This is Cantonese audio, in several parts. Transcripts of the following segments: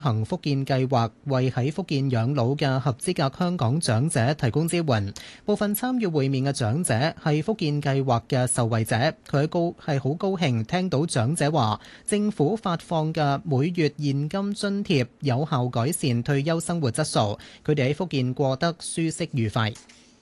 行福建計劃為喺福建養老嘅合資格香港長者提供支援。部分參與會面嘅長者係福建計劃嘅受惠者，佢係好高興聽到長者話政府發放嘅每月現金津貼有效改善退休生活質素，佢哋喺福建過得舒適愉快。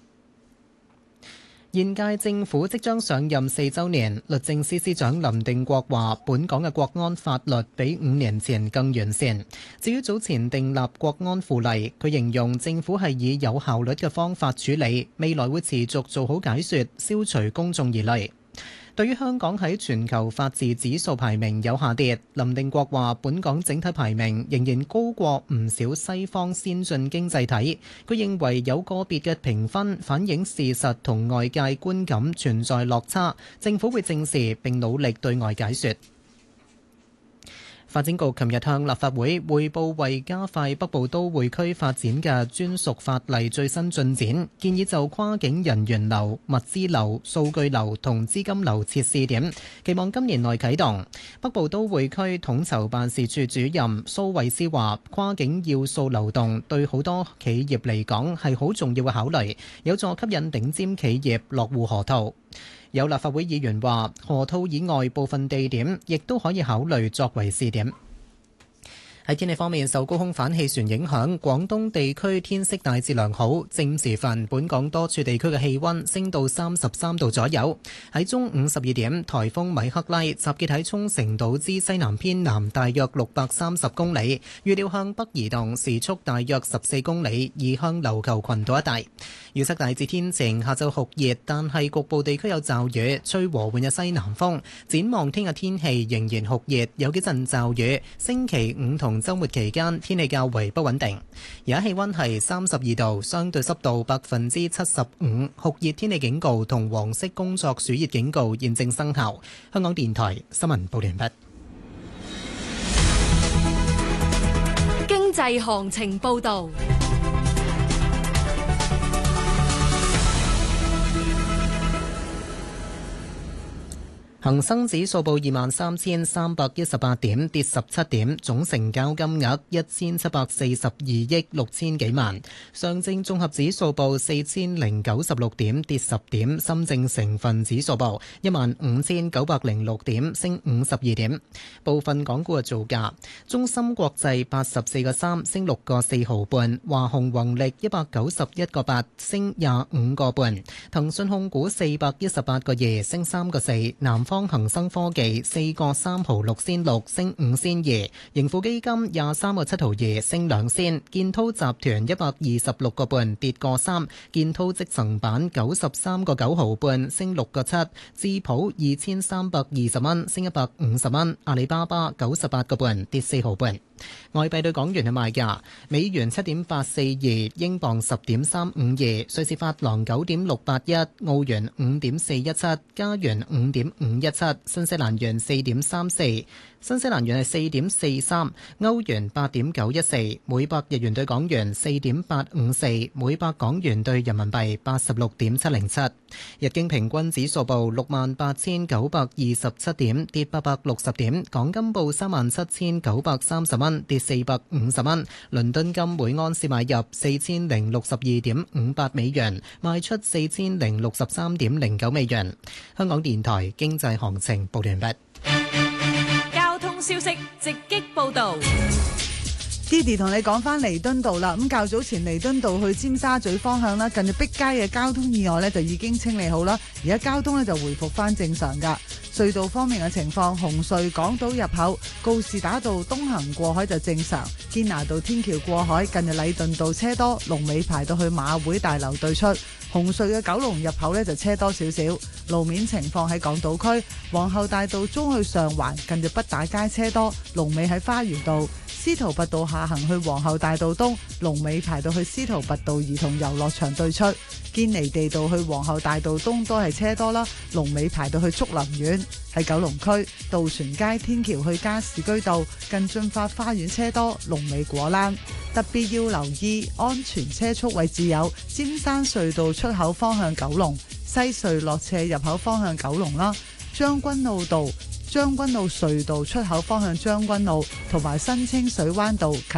現屆政府即將上任4週年，律政司司長林定國話：本港嘅國安法律比5年前更完善。至於早前訂立國安附例，佢形容政府係以有效率嘅方法處理，未來會持續做好解說，消除公眾疑慮。對於香港喺全球法治指數排名有下跌，林定國話：本港整體排名仍然高過唔少西方先進經濟體。佢認為有個別嘅評分反映事實同外界觀感存在落差，政府會正視並努力對外解說。發展局琴日向立法會匯報為加快北部都會區發展嘅專屬法例最新進展，建議就跨境人員流、物資流、數據流同資金流設試點，期望今年內啟動。北部都會區統籌辦事處主任蘇慧思話：跨境要素流動對好多企業嚟講係好重要嘅考慮，有助吸引頂尖企業落戶河套。有立法會議員話，河套以外部分地點亦都可以考慮作為試點。喺天氣方面，受高空反氣旋影響，廣東地區天色大致良好。正午時分，本港多處地區嘅氣溫升到33度左右。喺中午12點，颱風米克拉集結喺沖繩島之西南偏南大約630公里，預料向北移動，時速大約14公里，移向琉球群島一帶。預測大致天晴，下晝酷熱，但係局部地區有驟雨，吹和緩嘅西南風。展望聽日天氣仍然酷熱，有幾陣驟雨。星期五同週末期間天氣較為不穩定。而家氣溫係32度，相對濕度75%，酷熱天氣警告同黃色工作暑熱警告現正生效。香港電台新聞報道完畢。 經濟行情報道。 恒生指數報23,318點，跌17點，總成交金額1742億6千幾萬。上證綜合指數報4096點，跌10點。深證成分指數報15,906點，升52點。部分港股嘅造價：中芯國際84個3，升6個4毫半；華虹宏力191個8，升25個半；騰訊控股418個2，升3個4；南方恒生科技4個3毫6仙6，升5仙2；盈富基金23個7毫2，升2仙；建滔集團126個半，跌個3；建滔積層板93個9毫半，升6個7；智普2320蚊，升150蚊；阿里巴巴98個半，跌4毫半。外幣對港元嘅賣價：美元7.842，英鎊10.352，瑞士法郎9.681，澳元5.417，加元5.517，新西蘭元4.34，新西蘭元係4.43，歐元8.914，每百日元對港元4.854，每百港元對人民幣86.707。日經平均指數報68,927點，跌860點。港金報37,930蚊，跌450蚊。倫敦金每安士買入4062.58美元，賣出4063.09美元。香港電台經濟行情報完畢。 交通消息直擊報道。 Didi 同你講翻彌敦道啦，咁較早前彌敦道去尖沙咀方向啦，近住碧街嘅交通意外呢就已經清理好啦，而家交通呢就回復翻正常噶。隧道方面嘅情況，紅隧港島入口告士打道東行過海就正常，堅拿道天橋過海近住禮頓道車多，龍尾排到去馬會大樓對出。紅隧嘅九龍入口呢就車多少少。路面情況喺港島區皇后大道中去上環近住畢打街車多，龍尾喺花園道。司徒拔道下行去皇后大道東，龍尾排到去司徒拔道兒童遊樂場對出。堅尼地道去皇后大道東都係車多啦，龍尾排到去竹林苑。喺九龍區渡船街天橋去加士居道近駿發花園車多，龍尾果欄。特別要留意安全車速位置有尖山隧道出口方向九龍，西隧落斜入口方向九龍啦，將軍澳道將軍澳隧道出口方向將軍澳同埋新清水灣道